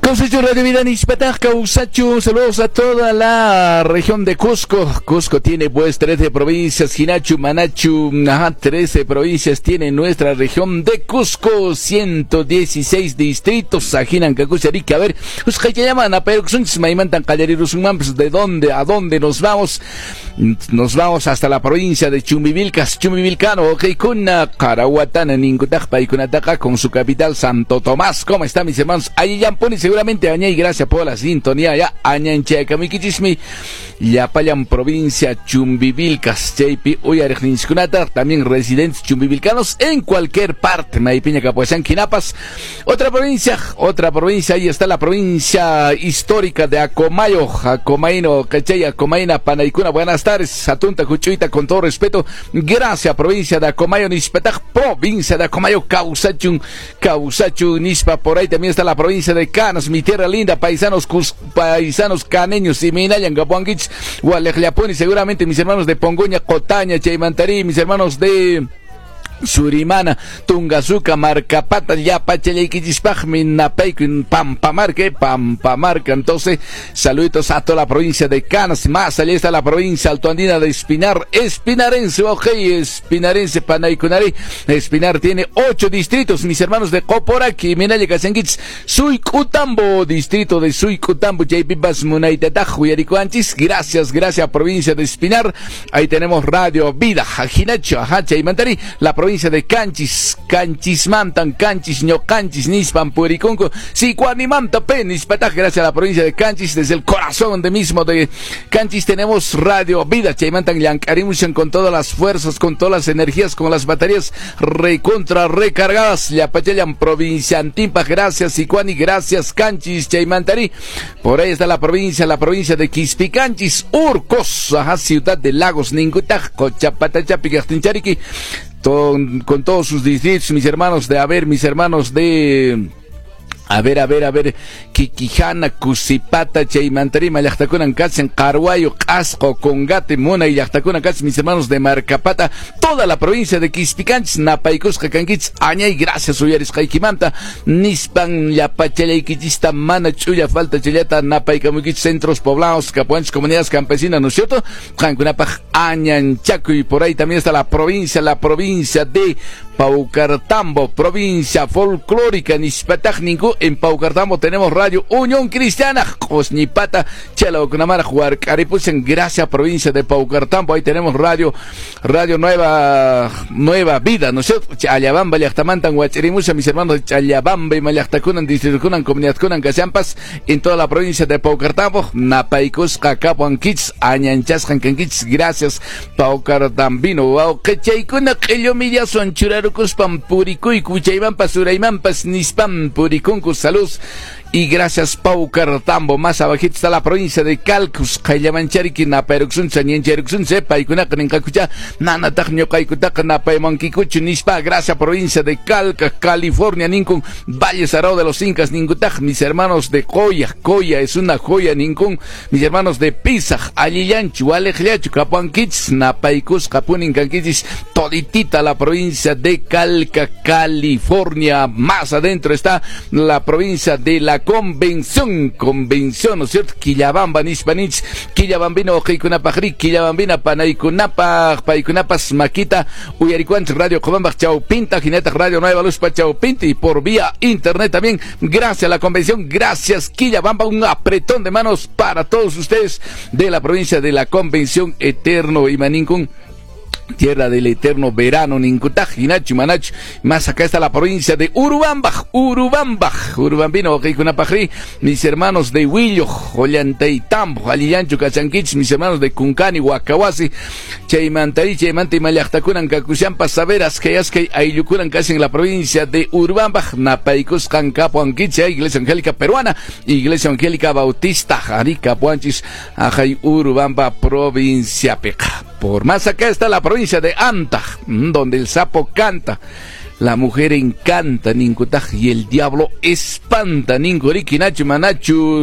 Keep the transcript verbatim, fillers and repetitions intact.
Causachu Radio Vida Nispataj, Causachu, saludos a toda la región de Cusco. Cusco tiene pues trece provincias, Hinachu, Manachu, ajá, trece provincias tiene nuestra región de Cusco, ciento dieciséis distritos, Ajinan, Cacucharica, a ver, Uscayaman, a Peruxunch, Maimantan, Callarirusumam, ¿de dónde, a dónde nos vamos? Nos vamos hasta la provincia de Chumbivilcas, Chumbivilcano, ok, Kuna, Carahuatana, Ningutaj, Paikunataca, con su capital Santo Tomás. ¿Cómo están mis hermanos? Ahí ya pone seguramente Aña y gracias por la sintonía ya Aña en Chayacamiquichismi ya payan provincia Chumbivilcas Chaypi Uyarejninskunata también residentes chumbivilcanos en cualquier parte Maipiña Capuazán Quinapas. Otra provincia, otra provincia, ahí está la provincia histórica de Acomayo, Acomaino, Cachay, Acomaina, Panaicuna. Buenas tardes, Satunta Cuchuita, con todo respeto. Gracias, provincia de Acomayo, Nispataj, provincia de Acomayo, Causachun, Causachun, Nispa, por ahí también está la provincia de Canas, mi tierra linda, paisanos cus, paisanos caneños, y Minayan, Gapuanguich, Gualejliapuni, seguramente mis hermanos de Pongoña, Cotaña, Chaymantarí, mis hermanos de Surimana, Tungazuca, Marcapata, Yapachelequichispaj, Minapeiquin, Pampamarca, Pampamarca. Entonces, saluditos a toda la provincia de Canas, más allá está la provincia altoandina de Espinar, Espinarense, ok, Espinarense, Panaicunari. Espinar tiene ocho distritos, mis hermanos de Coporaqui, Minaya Casanguich, Suycutambo, distrito de Suycutambo, Chaypipas, Munaitataj, Huyaricuanchis. Gracias, gracias, provincia de Espinar. Ahí tenemos Radio Vida, Jajinacho, ajá, Chaymantari, la provincia de Canchis, Canchismantan, Canchis, Ñocanchis, Nispan, Puricunco, Sicuanimanta, Penispataj, gracias a la provincia de Canchis, desde el corazón de mismo de Canchis tenemos Radio Vida, Chaymantan, Yancarimuchan, con todas las fuerzas, con todas las energías, con las baterías recontra recargadas, Yapachayan, provincia Antimpa, gracias, Sicuani, gracias, Canchis, Chaymantari, por ahí está la provincia, la provincia de Quispicanchis, Urcos, ajá, ciudad de Lagos, Ningutaj, Cochapatachapi, Gastinchariqui, Con, con todos sus distritos, mis hermanos de, a ver, mis hermanos de, a ver, a ver, a ver, Quiquijana, Cusipata, Chaymantari, Mayactacunan, Katsen, Carguayo, Casco, Congate, Mona y Yactacunan, Katsen, mis hermanos de Marcapata, toda la provincia de Quispicanchis, Napaicus, Cacanquits, Añay, gracias, Uyaris, Jaikimanta, Nispan, Yapachalequichista, Mana, Chuya, Falta, Chileta, Napaicamuquich, centros poblados, Capuanchis, comunidades campesinas, ¿no es cierto? Cancunapaj, Añanchaco, y por ahí también está la provincia, la provincia de Paucartambo, provincia folclórica, Nispataj, Ningú. En Paucartambo tenemos Radio Unión Cristiana, Cosnipata, Chela Ocunamara, Huarcaripuchen, gracias, provincia de Paucartambo. Ahí tenemos Radio, Radio Nueva, Nueva Vida, ¿no es cierto? Chayabamba, Yachtamantan, Huacherimucha, mis hermanos de Chayabamba y Mayachtacunan, Distritucunan, Comunidad Cunan, Cachampas, en toda la provincia de Paucartambo, Napaicus, Cacapuanquits, Añanchas, Jancanquits, gracias, Paucartambino, wow, Cachaicuna, Queliomidia, son Churarucus, Pampuricuy, Cuchaybampas, Uraymampas, Nispam, Puricuncu, salud. Y gracias, Paucartambo. Más abajito está la provincia de Calcus, Cayamanchariqui, Napaeruxun, Sañencheruxun, Sepa, y Cunacan en Cacucha, Nanatagno, Caicutaca, Napaimanquicuchu, Nispa. Gracias, provincia de Calca, California, Nincun, Valle Sarao de los Incas, Ningutaj, mis hermanos de Coya, Coya es una joya, Nincun, mis hermanos de Pisaj, Alillanchu, Alejliachu, Capuanquits, Napaicus, Capunincanquitis, toditita la provincia de Calca, California. Más adentro está la provincia de la Convención, Convención, ¿no es cierto? Quillabamba, Nispanich, Quillabambino, Ojicunapajri, Quillabambina, Panaicunapa, Paicunapas, Maquita, Uyaricuanch, Radio Cobamba, Chaupinta, Jineta, Radio Nueva Luz, Chaupinta, y por vía internet también, gracias a la Convención, gracias, Quillabamba, un apretón de manos para todos ustedes de la provincia de la Convención, Eterno y Manincún, tierra del eterno verano, Nincutaj, Hinachu, Manachu. Más acá está la provincia de Urubamba, Urubamba, Urubambino, Ojicunapajri, mis hermanos de Huillo, Ollantaytambo, Alillanchu, Cachanquich, mis hermanos de Cuncani, Huacahuasi, Chaymantari, Chaymanta, Mayactacunan, Cacuchampas, Saberas, Kayasque, Ayucunan, casi en la provincia de Urubamba, Napaicus, Cancapuanquicha, Iglesia Angélica Peruana, Iglesia Angélica Bautista, Jarica, Puanchis, Ajay, Urubamba, provincia Peca. Por más acá está la provincia de Anta, donde el sapo canta, la mujer encanta, Nincutaj, y el diablo espanta, Nincuriqui, Nachu, Manachu.